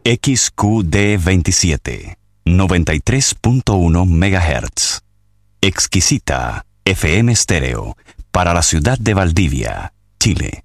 XQD27, 93.1 MHz. Exquisita FM Stereo, para la ciudad de Valdivia, Chile.